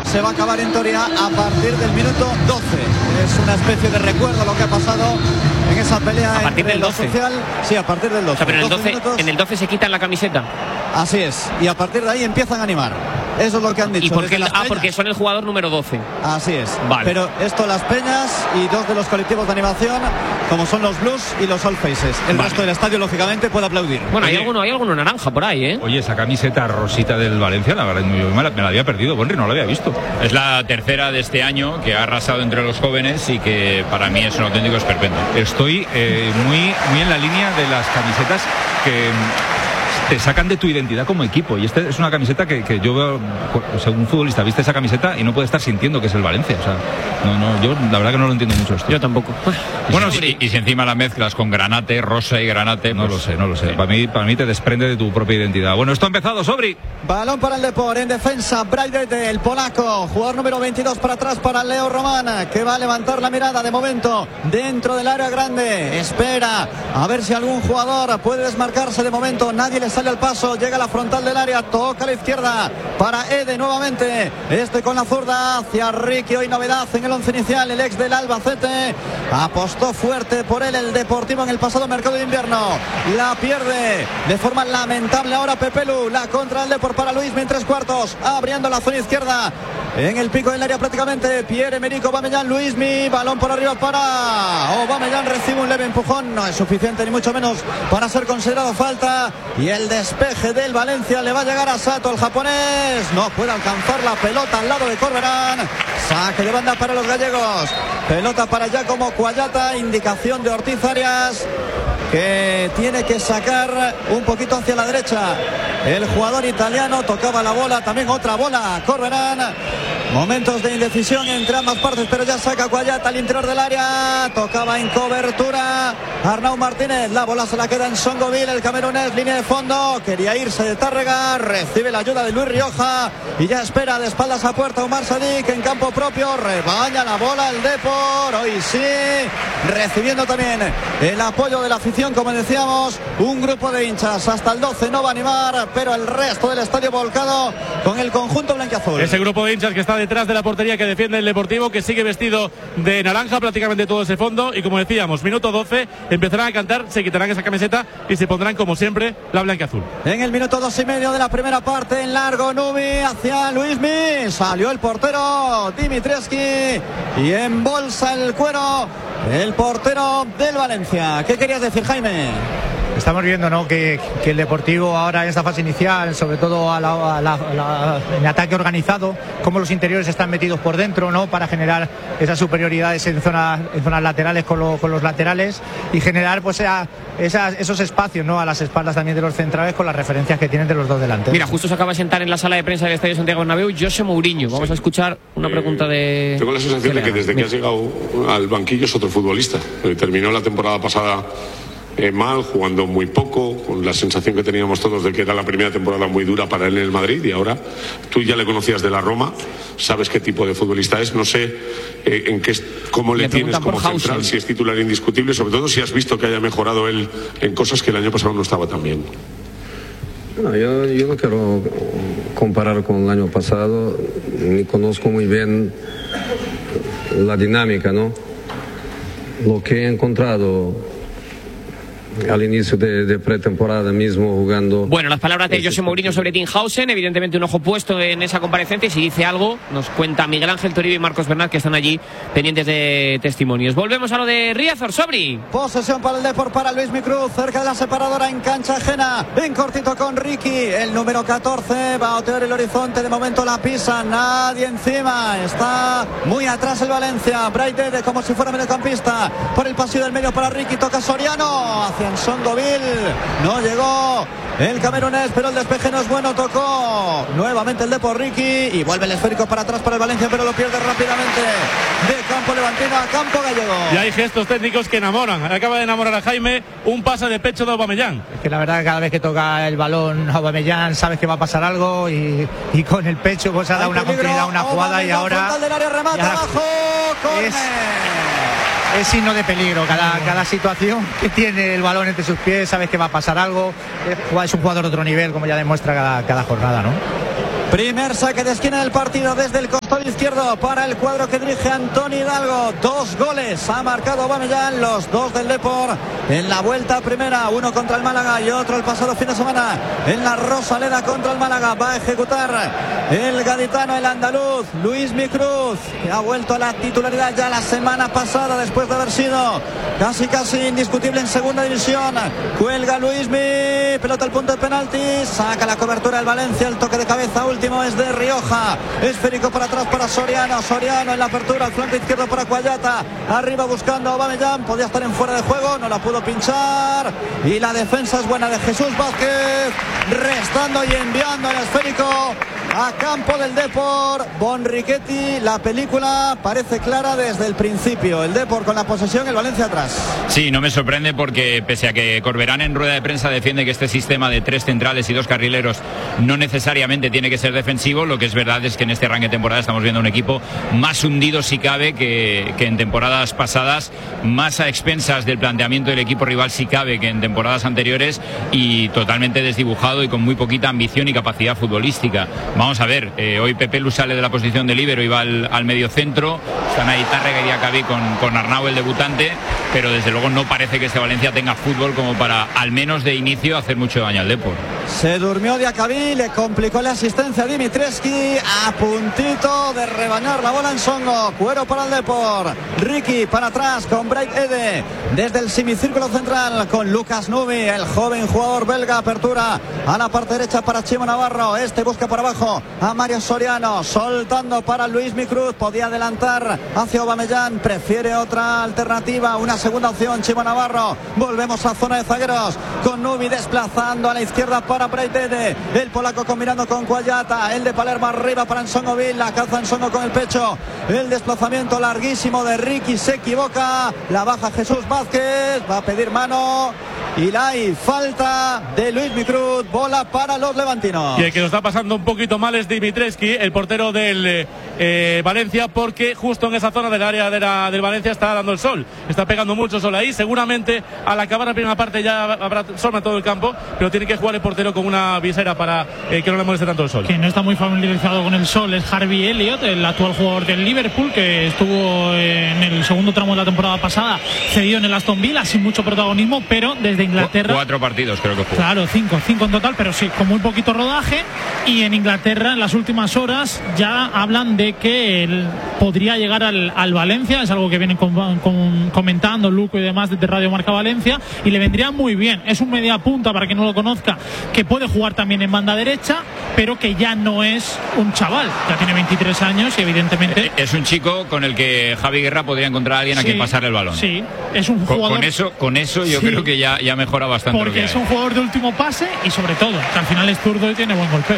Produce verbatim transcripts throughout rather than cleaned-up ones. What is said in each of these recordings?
se va a acabar en teoría a partir del minuto doce. Es una especie de recuerdo lo que ha pasado en esa pelea a partir entre del doce. Lo social. Sí, a partir del doce. O sea, pero en el doce, minutos, en el doce se quitan la camiseta. Así es, y a partir de ahí empiezan a animar. Eso es lo que han dicho. ¿Y por qué? Las Ah, porque son el jugador número doce. Así es. Vale. Pero esto, las peñas y dos de los colectivos de animación, como son los Blues y los All Faces. El vale. resto del estadio, lógicamente, puede aplaudir. Bueno, Oye, hay alguno, hay alguno naranja por ahí, ¿eh? Oye, esa camiseta rosita del Valencia, la verdad, me la, me la había perdido, Bonri, no la había visto. Es la tercera de este año que ha arrasado entre los jóvenes y que para mí es un auténtico esperpento. Estoy eh, muy, muy en la línea de las camisetas que te sacan de tu identidad como equipo, y esta es una camiseta que, que yo veo, según futbolista, viste esa camiseta y no puede estar sintiendo que es el Valencia. O sea, no, no, yo la verdad que no lo entiendo mucho esto. Yo tampoco. Bueno, y, y si encima la mezclas con granate, rosa y granate, no pues, lo sé, no lo sé. Sí. Para mí, para mí te desprende de tu propia identidad. Bueno, esto ha empezado, Sobri. Balón para el Depor, en defensa, Braithwaite, el polaco, jugador número veintidós para atrás para Leo Román, que va a levantar la mirada de momento dentro del área grande. Espera a ver si algún jugador puede desmarcarse. De momento nadie le sale al paso. Llega a la frontal del área, toca a la izquierda para Ede nuevamente. Este con la zurda hacia Ricky. Hoy novedad en el once inicial, el ex del Albacete. Apostó fuerte por él el Deportivo en el pasado mercado de invierno. La pierde de forma lamentable ahora Pepelu. La contra del Depor para Luismi en tres cuartos, abriendo la zona izquierda en el pico del área prácticamente. Pierre-Emerick Aubameyang, Luismi, balón por arriba para Aubameyang, recibe un leve empujón, no es suficiente ni mucho menos para ser considerado falta, y el despeje del Valencia le va a llegar a Sato, el japonés no puede alcanzar la pelota al lado de Corberán. Saque de banda para los gallegos, pelota para Giacomo Cuayata, indicación de Ortiz Arias, que tiene que sacar un poquito hacia la derecha el jugador italiano. Tocaba la bola, también otra bola Corberán. Momentos de indecisión entre ambas partes, pero ya saca Cuayata al interior del área. Tocaba en cobertura Arnau Martínez, la bola se la queda en Songoville, el camerunés, línea de fondo, quería irse de Tárrega, recibe la ayuda de Luis Rioja y ya espera de espaldas a puerta Omar Sadik en campo propio. Rebaña la bola el Depor, hoy sí, recibiendo también el apoyo de la afición, como decíamos, un grupo de hinchas. Hasta el doce no va a animar, pero el resto del estadio volcado con el conjunto blanquiazul. Ese grupo de hinchas que está detrás de la portería, que defiende el Deportivo, que sigue vestido de naranja prácticamente todo ese fondo, y como decíamos, minuto doce, empezarán a cantar, se quitarán esa camiseta y se pondrán como siempre la blanquiazul. En el minuto dos y medio de la primera parte, en largo Nubi hacia Luismi, salió el portero Dimitrescu y embolsa el cuero el portero del Valencia. ¿Qué querías decir, Jaime? Estamos viendo, ¿no?, que, que el Deportivo ahora en esta fase inicial, sobre todo a la, a la, a la, en ataque organizado, como los interiores están metidos por dentro, ¿no?, para generar esas superioridades en zonas, en zonas laterales con, lo, con los laterales, y generar pues esa, esas, esos espacios, ¿no?, a las espaldas también de los centrales, con las referencias que tienen de los dos delanteros. Mira, justo se acaba de sentar en la sala de prensa del Estadio Santiago Bernabéu José Mourinho. Vamos sí. a escuchar una eh, pregunta de... Tengo la sensación de que desde que has llegado al banquillo es otro futbolista. Terminó la temporada pasada Eh, mal, jugando muy poco, con la sensación que teníamos todos de que era la primera temporada muy dura para él en el Madrid, y ahora tú ya le conocías de la Roma, sabes qué tipo de futbolista es, no sé eh, en qué, cómo le, le tienes como central, si es titular indiscutible, sobre todo si has visto que haya mejorado él en cosas que el año pasado no estaba tan bien. No, yo, yo no quiero comparar con el año pasado, ni conozco muy bien la dinámica, ¿no? Lo que he encontrado al inicio de, de pretemporada mismo jugando. Bueno, las palabras de José Mourinho sobre Tinhausen, evidentemente un ojo puesto en esa comparecencia, y si dice algo nos cuenta Miguel Ángel Toribio y Marcos Bernat, que están allí pendientes de testimonios. Volvemos a lo de Riazor, Sobri. Posesión para el Depor, para Luismi Cruz, cerca de la separadora, en cancha ajena, en cortito con Ricky, el número catorce, va a otear el horizonte, de momento la pisa, nadie encima, está muy atrás el Valencia. Braithwaite como si fuera mediocampista, por el pasillo del medio para Ricky, toca Soriano hacia en Songoville, no llegó el camerunés, pero el despeje no es bueno, tocó nuevamente el Depor Ricky y vuelve el esférico para atrás para el Valencia, pero lo pierde rápidamente de campo levantino a campo gallego. Y hay gestos técnicos que enamoran. Acaba de enamorar a Jaime un pase de pecho de Aubameyang. Es que la verdad que cada vez que toca el balón Aubameyang sabes que va a pasar algo, y, y con el pecho pues ha dado una continuidad a una jugada, y ahora del área, remata ya, abajo, es, es signo de peligro. Cada, cada situación que tiene el balón entre sus pies sabes que va a pasar algo. Es un jugador de otro nivel, como ya demuestra cada, cada jornada, ¿no? Primer saque de esquina del partido desde el costado costado izquierdo para el cuadro que dirige Antonio Hidalgo. Dos goles ha marcado Aubameyang, los dos del Depor en la vuelta primera, uno contra el Málaga y otro el pasado fin de semana en la Rosaleda contra el Málaga. Va a ejecutar el gaditano, el andaluz Luismi Cruz, que ha vuelto a la titularidad ya la semana pasada después de haber sido casi casi indiscutible en segunda división. Cuelga Luismi, pelota al punto de penalti, saca la cobertura del Valencia, el toque de cabeza último es de Rioja, esférico para atrás para Soriano, Soriano en la apertura, al flanco izquierdo para Cuayata, arriba buscando a Aubameyang, podía estar en fuera de juego, no la pudo pinchar y la defensa es buena de Jesús Vázquez, restando y enviando el esférico a campo del Depor. Bonrichetti, la película parece clara desde el principio, el Depor con la posesión, el Valencia atrás. Sí, no me sorprende porque pese a que Corberán en rueda de prensa defiende que este sistema de tres centrales y dos carrileros no necesariamente tiene que ser defensivo, lo que es verdad es que en este arranque de temporada estamos viendo un equipo más hundido si cabe que, que en temporadas pasadas, más a expensas del planteamiento del equipo rival si cabe que en temporadas anteriores y totalmente desdibujado y con muy poquita ambición y capacidad futbolística. Vamos a ver, eh, hoy Pepe Lu sale de la posición de líbero y va al, al medio centro, están ahí Tárrega y Diacabí con, con Arnau el debutante, pero desde luego no parece que este Valencia tenga fútbol como para, al menos de inicio, hacer mucho daño al Depor. Se durmió Diacabí, le complicó la asistencia a Dimitrescu, a puntito de rebañar la bola en Songo. Cuero para el Depor, Ricky para atrás con Bright Ede, desde el semicírculo central con Lucas Nubi, el joven jugador belga, apertura a la parte derecha para Chimo Navarro, este busca por abajo a Mario Soriano, soltando para Luismi Cruz, podía adelantar hacia Aubameyang, prefiere otra alternativa, una segunda opción Chimo Navarro. Volvemos a zona de zagueros con Nubi desplazando a la izquierda para Breitede, el polaco combinando con Cuayata, el de Palermo arriba para Nsongo Vil, la calza Nsongo con el pecho, el desplazamiento larguísimo de Ricky, se equivoca, la baja Jesús Vázquez, va a pedir mano y la hay, falta de Luismi Cruz, bola para los levantinos. Y el que nos está pasando un poquito mal es Dimitrescu, el portero del eh, Valencia, porque justo en esa zona del área de la, del Valencia está dando el sol, está pegando mucho sol ahí, seguramente al acabar la primera parte ya habrá sol en todo el campo, pero tiene que jugar el portero con una visera para eh, que no le moleste tanto el sol. Que no está muy familiarizado con el sol es Harvey Elliott, el actual jugador del Liverpool, que estuvo en el segundo tramo de la temporada pasada cedido en el Aston Villa sin mucho protagonismo, pero desde Inglaterra... Cuatro partidos creo que jugó. Claro, cinco, cinco en total, pero sí, con muy poquito rodaje. Y en Inglaterra en las últimas horas ya hablan de que él podría llegar al, al Valencia, es algo que vienen con, con, comentando Luco y demás desde Radio Marca Valencia, y le vendría muy bien. Es un media punta, para quien no lo conozca, que puede jugar también en banda derecha, pero que ya no es un chaval, ya tiene veintitrés años y evidentemente... Es un chico con el que Javi Guerra podría encontrar a alguien sí, a quien pasarle el balón. Sí, es un jugador... Con, con eso, con eso yo sí, creo que ya, ya mejora bastante. Porque lo que es hay. un jugador de último pase y sobre todo, que al final es zurdo y tiene buen golpeo.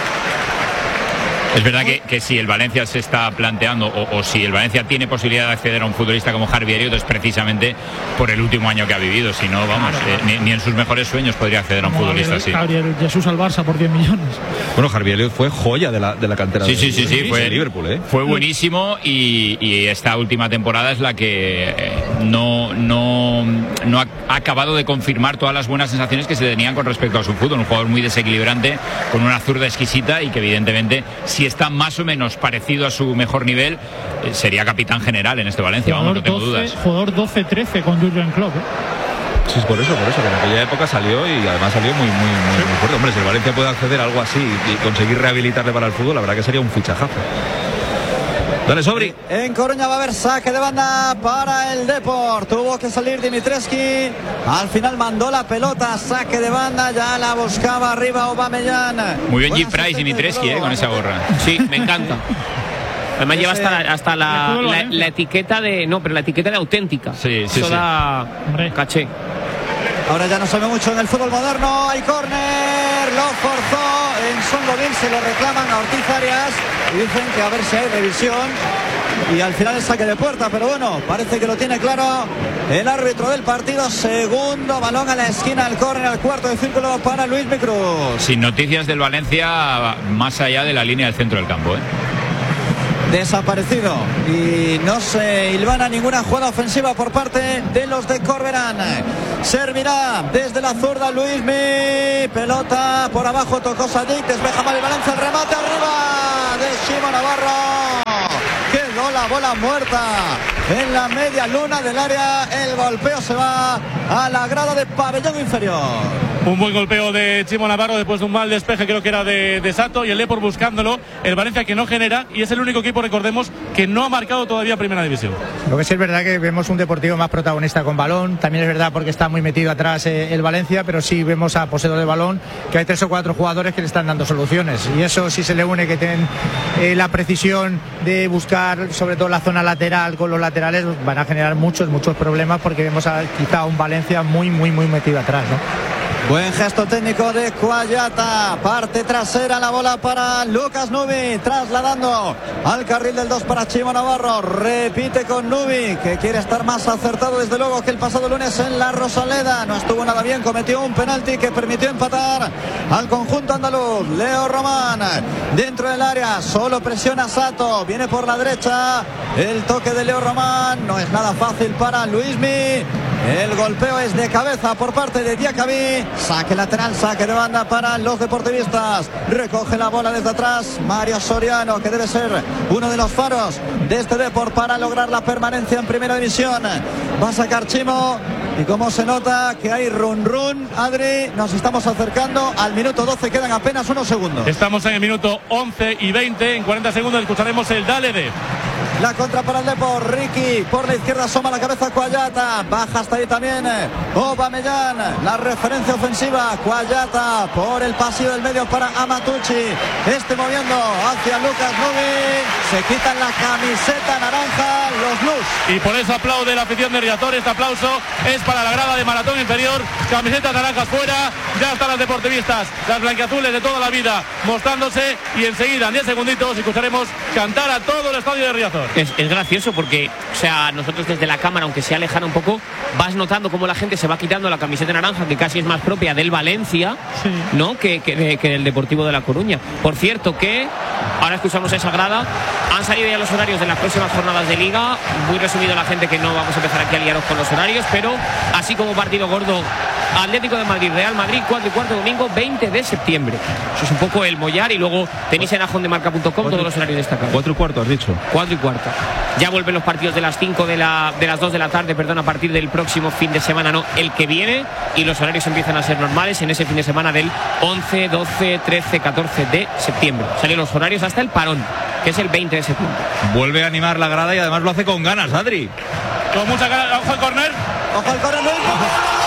Es verdad que, que si el Valencia se está planteando o, o si el Valencia tiene posibilidad de acceder a un futbolista como Harvey Elliott es precisamente por el último año que ha vivido, si no, vamos, claro, eh, ni, ni en sus mejores sueños podría acceder a un como futbolista así. Gabriel Jesús al Barça por diez millones. Bueno, Harvey Elliott fue joya de la, de la cantera. Sí, de, sí, sí, sí, de, fue de Liverpool, ¿eh? Fue buenísimo y, y esta última temporada es la que eh, no, no, no ha, ha acabado de confirmar todas las buenas sensaciones que se tenían con respecto a su fútbol. Un jugador muy desequilibrante, con una zurda exquisita y que evidentemente si está más o menos parecido a su mejor nivel, eh, sería capitán general en este Valencia, jugador vamos, no tengo doce, dudas. Jugador doce trece con Jurgen Klopp, ¿eh? Sí, es por eso, por eso, que en aquella época salió y además salió muy, muy, muy, sí. muy fuerte. Hombre, si el Valencia puede acceder a algo así y conseguir rehabilitarle para el fútbol, la verdad que sería un fichajazo. Dale, Sobri. En Coruña va a haber saque de banda para el Depor. Tuvo que salir Dimitrescu. Al final mandó la pelota, saque de banda. Ya la buscaba arriba Aubameyang. Muy bien G. Price Dimitrescu, eh, con esa gorra. Sí, me encanta. Además lleva hasta, la, hasta la, la, la etiqueta de... No, pero la etiqueta de auténtica. Sí, sí, Eso sí. da caché. Ahora ya no se ve mucho en el fútbol moderno. Hay córner, lo forzó en Songoville, se lo reclaman a Ortiz Arias y dicen que a ver si hay revisión y al final el saque de puerta, pero bueno, parece que lo tiene claro el árbitro del partido. Segundo balón a la esquina, el córner al cuarto de círculo para Luismi Cruz. Sin noticias del Valencia más allá de la línea del centro del campo, ¿eh? Desaparecido y no se hilvana ninguna jugada ofensiva por parte de los de Corberán. Servirá desde la zurda Luismi, pelota por abajo, tocó Sadik, despeja mal el Valencia, el remate arriba de Chimo Navarro. la bola muerta en la media luna del área. El golpeo se va a la grada de pabellón inferior. Un buen golpeo de Chimo Navarro después de un mal despeje, creo que era de, de Sato, y el Depor buscándolo. El Valencia que no genera, y es el único equipo, recordemos, que no ha marcado todavía Primera División. Lo que sí es verdad que vemos un Deportivo más protagonista con balón. También es verdad porque está muy metido atrás eh, el Valencia, pero sí vemos a poseedor de balón que hay tres o cuatro jugadores que le están dando soluciones, y eso sí se le une que tienen eh, la precisión de buscar sobre todo la zona lateral con los laterales. Van a generar muchos, muchos problemas porque vemos a quizá un Valencia muy, muy, muy metido atrás, ¿no? Buen gesto técnico de Cuayata, parte trasera, la bola para Lucas Nubi, trasladando al carril del dos para Chimo Navarro, repite con Nubi, que quiere estar más acertado desde luego que el pasado lunes en la Rosaleda, no estuvo nada bien, cometió un penalti que permitió empatar al conjunto andaluz. Leo Román, dentro del área, solo presiona Sato, viene por la derecha, el toque de Leo Román, no es nada fácil para Luismi, el golpeo es de cabeza por parte de Diacabí. Saque lateral, saque de banda para los deportivistas. Recoge la bola desde atrás Mario Soriano, que debe ser uno de los faros de este Depor para lograr la permanencia en Primera División. Va a sacar Chimo, y como se nota que hay run run, Adri, nos estamos acercando al minuto doce, quedan apenas unos segundos. Estamos en el minuto once y veinte, en cuarenta segundos escucharemos el Dale de. La contra para el Depor, Ricky por la izquierda, asoma la cabeza Cuayata, baja hasta ahí también Aubameyang, la referencia ofensiva. Cuayata por el pasillo del medio para Amatucci, este moviendo hacia Lucas Nubi, se quitan la camiseta naranja los Blues. Y por eso aplaude la afición de Riazor. Este aplauso es para la grada de Maratón Inferior, camisetas naranjas fuera, ya están las deportivistas, las blanquiazules de toda la vida mostrándose, y enseguida en diez segunditos escucharemos cantar a todo el estadio de Riazor. Es, es gracioso porque, o sea, nosotros desde la cámara, aunque sea lejana un poco, vas notando cómo la gente se va quitando la camiseta naranja, que casi es más propia del Valencia, sí, ¿no? Que, que, de, que del Deportivo de La Coruña. Por cierto que, ahora escuchamos esa grada, han salido ya los horarios de las próximas jornadas de Liga. Muy resumido la gente, que no vamos a empezar aquí a liaros con los horarios, pero así como partido gordo, Atlético de Madrid, Real Madrid, cuatro y cuarto, domingo veinte de septiembre. Eso es un poco el mollar, y luego tenéis en ajondemarca punto com todos los horarios destacados. Cuatro y cuarto, has dicho. Cuatro y cuarto. Ya vuelven los partidos de las cinco de, la, de las dos de la tarde, perdón, a partir del próximo fin de semana, no, el que viene, y los horarios empiezan a ser normales en ese fin de semana del once, doce, trece, catorce de septiembre. Salen los horarios hasta el parón, que es el veinte de septiembre. Vuelve a animar la grada y además lo hace con ganas, Adri. Con mucha ganas. Ojo al córner. Ojo al córner.